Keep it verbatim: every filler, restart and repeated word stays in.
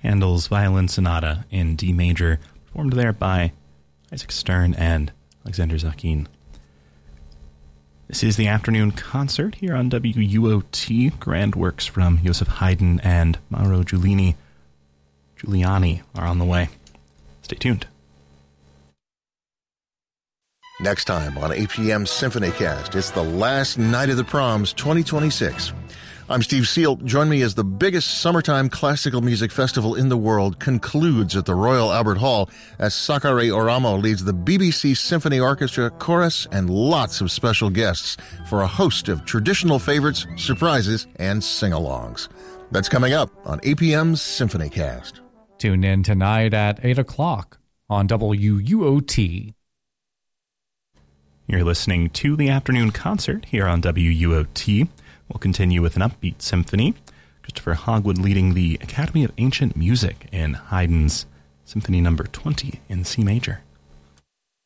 Handel's Violin Sonata in D major, performed there by Isaac Stern and Alexander Zakin. This is the afternoon concert here on W U O T. Grand works from Joseph Haydn and Mauro Giuliani. Giuliani are on the way. Stay tuned. Next time on A P M SymphonyCast, it's the last night of the proms twenty twenty-six. I'm Steve Seal. Join me as the biggest summertime classical music festival in the world concludes at the Royal Albert Hall as Sakari Oramo leads the B B C Symphony Orchestra, chorus, and lots of special guests for a host of traditional favorites, surprises, and sing-alongs. That's coming up on A P M's SymphonyCast. Tune in tonight at eight o'clock on W U O T. You're listening to the afternoon concert here on W U O T. We'll continue with an upbeat symphony. Christopher Hogwood leading the Academy of Ancient Music in Haydn's Symphony Number twenty in C major.